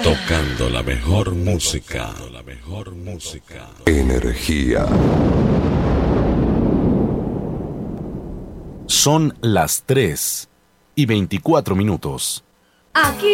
Tocando la mejor música. Energía. Son las 3:24. Aquí